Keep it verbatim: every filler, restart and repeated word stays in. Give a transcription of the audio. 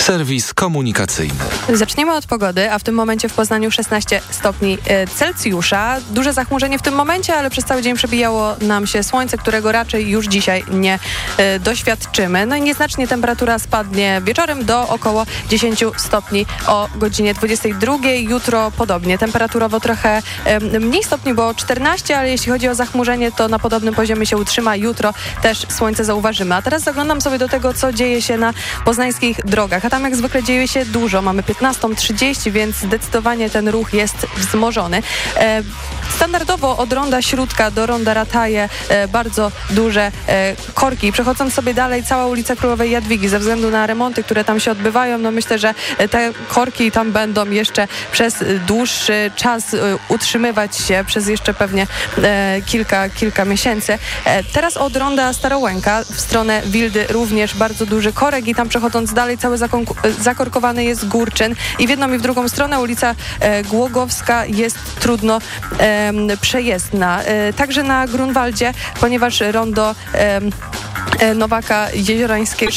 Serwis komunikacyjny. Zaczniemy od pogody, a w tym momencie w Poznaniu szesnaście stopni Celsjusza. Duże zachmurzenie w tym momencie, ale przez cały dzień przebijało nam się słońce, którego raczej już dzisiaj nie e, doświadczymy. No i nieznacznie temperatura spadnie wieczorem do około dziesięć stopni o godzinie dwudziestej drugiej. Jutro podobnie. Temperaturowo trochę e, mniej stopni, bo czternaście, ale jeśli chodzi o zachmurzenie, to na podobnym poziomie się utrzyma. Jutro też słońce zauważymy. A teraz zaglądam sobie do tego, co dzieje się na poznańskich drogach. A tam jak zwykle dzieje się dużo. Mamy piętnastą trzydzieści, więc zdecydowanie ten ruch jest wzmożony. E, standardowo od ronda Śródka do ronda Rataje e, bardzo duże e, korki. Przechodząc sobie dalej, cała ulica Królowej Jadwigi, ze względu na remonty, które tam się odbywają, no myślę, że te korki tam będą jeszcze przez dłuższy czas e, utrzymywać się, przez jeszcze pewnie e, kilka, kilka miesięcy. E, teraz od ronda Starołęka w stronę Wildy również bardzo duży korek i tam przechodząc dalej cały zakon- zakorkowany jest Górczyn i w jedną i w drugą stronę ulica e, Głogowska jest trudno e, przejezdna. E, także na Grunwaldzie, ponieważ rondo e, e, Nowaka Jeziorańskiego